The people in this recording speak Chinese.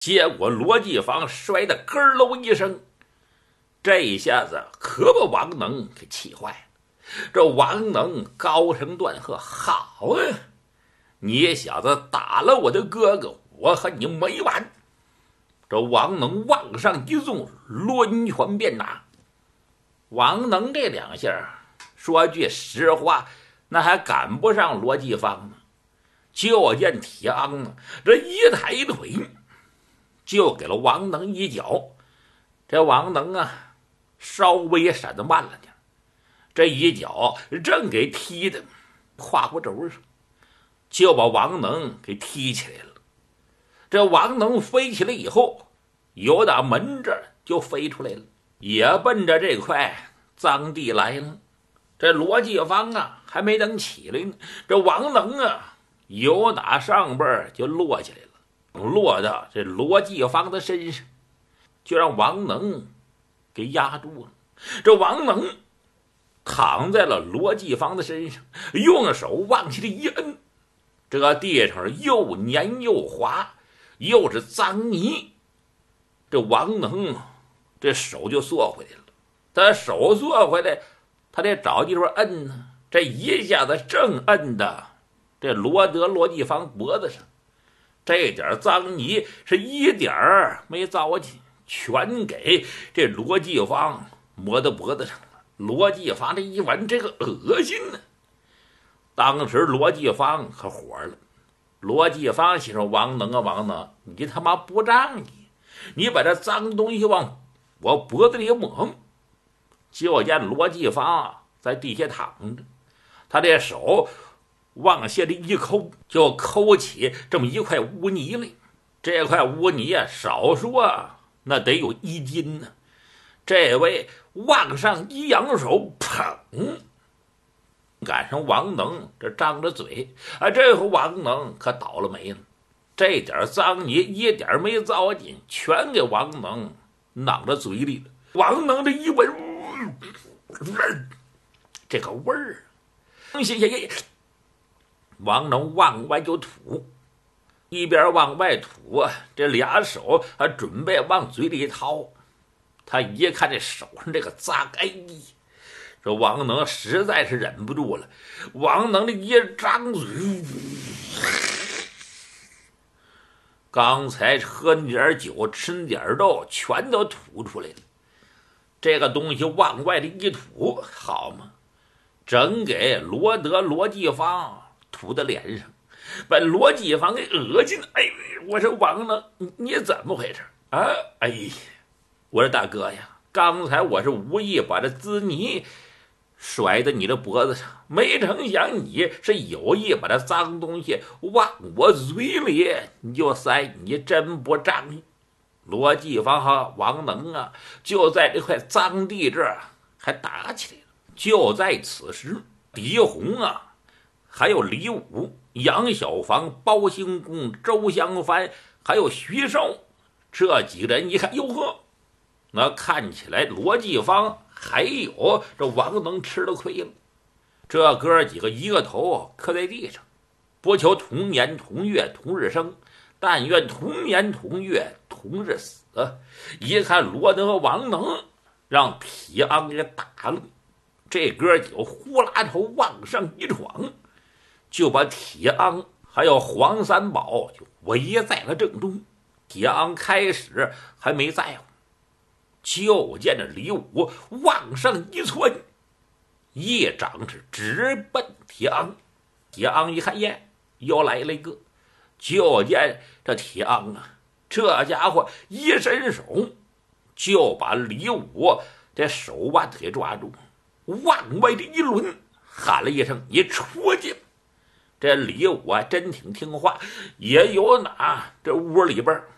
结果罗继芳摔得咯喽一声，这一下子可把王能给气坏了。这王能高声断喝：“好啊！你小子打了我的哥哥，我和你没完！”这王能往上一纵，抡拳便打。王能这两下，说句实话，那还赶不上罗继芳呢。就见铁昂呢，这一抬腿就给了王能一脚。这王能啊，稍微闪得慢了点，这一脚正给踢的胯骨轴上，就把王能给踢起来了。这王能飞起来以后，由打门这儿就飞出来了，也奔着这块脏地来了。这罗继芳啊，还没等起来呢，这王能啊，由打上边就落起来了，落到这罗继芳的身上，就让王能给压住了。这王能躺在了罗继芳的身上，用手往下一摁，这地上又黏又滑，又是脏泥。这王能这手就缩回来了，他手缩回来，他得找地方摁呢。这一下子正摁的这罗继芳脖子上，这点脏泥是一点儿没糟践，全给这罗继芳磨到脖子上了。罗继芳这一闻，这个恶心呢。当时罗继芳可火了。罗继芳心说：“王能啊，王能，你他妈不仗义，你把这脏东西往我脖子里抹。”就见罗继芳在地下躺着，他这手往下里一抠，就抠起这么一块污泥来。这块污泥啊，少说那得有1斤呢。这位往上一扬手，砰！赶上王能这张着嘴啊，这回王能可倒了霉了。这点脏泥一点没糟践，全给王能攮到嘴里了。王能这一闻，这个味儿，王能往外就吐，一边往外吐啊，这俩手还准备往嘴里掏。他一看这手上这个脏，哎，这王能实在是忍不住了。王能这一张嘴，刚才喝那点酒，吃那点肉，全都吐出来了。这个东西往外的一吐，好嘛，整给罗继芳吐到脸上，把罗继芳给恶心。哎，我说王能，你怎么回事啊？哎呀，我说大哥呀，刚才我是无意把这滋泥甩在你的脖子上，没成想你是有意把这脏东西往我嘴里你就塞，你真不仗义。罗继芳和王能啊，就在这块脏地这儿还打起来了。就在此时，狄红啊，还有李武、杨小房、包兴公、周香帆，还有徐寿这几个人一看，哟呵，那看起来罗继芳还有这王能吃了亏了。这哥几个一个头磕在地上，不求同年同月同日生，但愿同年同月同日死。一看罗德和王能让铁昂给打了，这哥几个呼啦头往上一闯，就把铁昂还有黄三宝就围在了正中。铁昂开始还没在乎，就见着李武往上一窜，一掌是直奔铁昂。铁昂一看，耶，又来了一个。就见这铁昂啊，这家伙一伸手就把李武这手腕给抓住，往外这一抡，喊了一声：“你出去！”这李武啊，真挺听话，也有哪这屋里边